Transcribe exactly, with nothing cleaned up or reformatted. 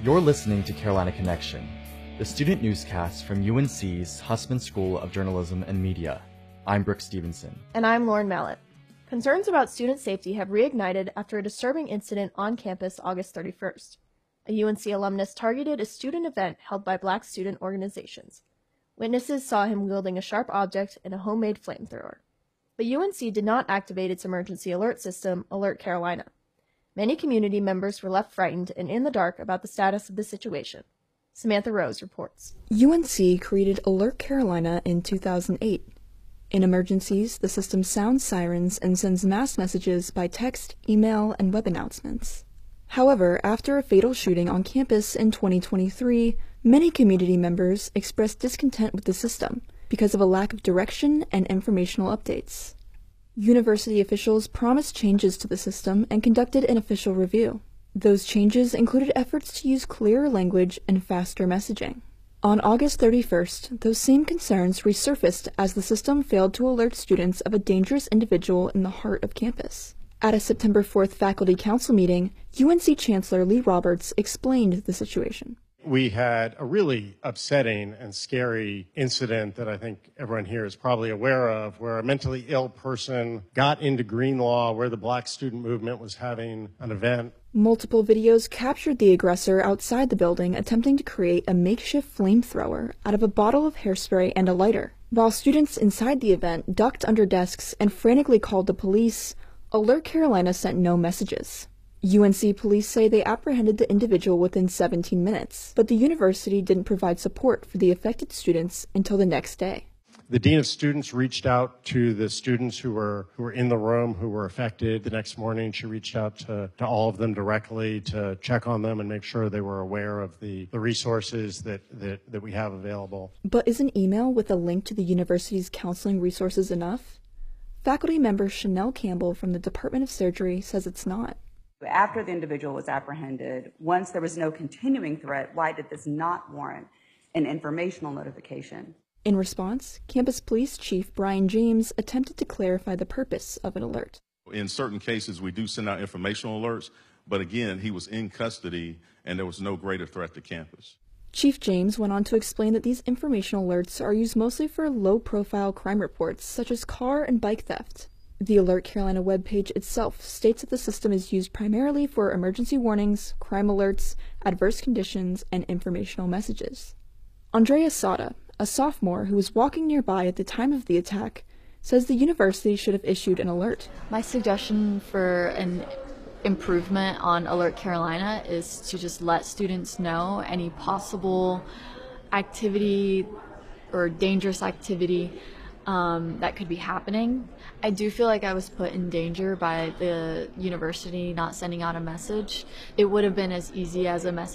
You're listening to Carolina Connection, the student newscast from U N C's Hussman School of Journalism and Media. I'm Brooke Stevenson. And I'm Lauren Mallett. Concerns about student safety have reignited after a disturbing incident on campus August thirty-first. A U N C alumnus targeted a student event held by Black student organizations. Witnesses saw him wielding a sharp object and a homemade flamethrower. But U N C did not activate its emergency alert system, Alert Carolina. Many community members were left frightened and in the dark about the status of the situation. Samantha Rose reports. U N C created Alert Carolina in two thousand eight. In emergencies, the system sounds sirens and sends mass messages by text, email, and web announcements. However, after a fatal shooting on campus in twenty twenty-three, many community members expressed discontent with the system because of a lack of direction and informational updates. University officials promised changes to the system and conducted an official review. Those changes included efforts to use clearer language and faster messaging. On August thirty-first, those same concerns resurfaced as the system failed to alert students of a dangerous individual in the heart of campus. At a September fourth faculty council meeting, U N C Chancellor Lee Roberts explained the situation. We had a really upsetting and scary incident that I think everyone here is probably aware of, where a mentally ill person got into Greenlaw, where the Black student movement was having an event. Multiple videos captured the aggressor outside the building attempting to create a makeshift flamethrower out of a bottle of hairspray and a lighter. While students inside the event ducked under desks and frantically called the police, Alert Carolina sent no messages. U N C police say they apprehended the individual within seventeen minutes, but the university didn't provide support for the affected students until the next day. The dean of students reached out to the students who were who were in the room who were affected. The next morning, she reached out to, to all of them directly to check on them and make sure they were aware of the, the resources that, that, that we have available. But is an email with a link to the university's counseling resources enough? Faculty member Chanel Campbell from the Department of Surgery says it's not. After the individual was apprehended, once there was no continuing threat, why did this not warrant an informational notification? In response, Campus Police Chief Brian James attempted to clarify the purpose of an alert. In certain cases, we do send out informational alerts, but again, he was in custody and there was no greater threat to campus. Chief James went on to explain that these informational alerts are used mostly for low-profile crime reports, such as car and bike theft. The Alert Carolina webpage itself states that the system is used primarily for emergency warnings, crime alerts, adverse conditions, and informational messages. Andrea Sada, a sophomore who was walking nearby at the time of the attack, says the university should have issued an alert. My suggestion for an improvement on Alert Carolina is to just let students know any possible activity or dangerous activity Um, that could be happening. I do feel like I was put in danger by the university not sending out a message. It would have been as easy as a message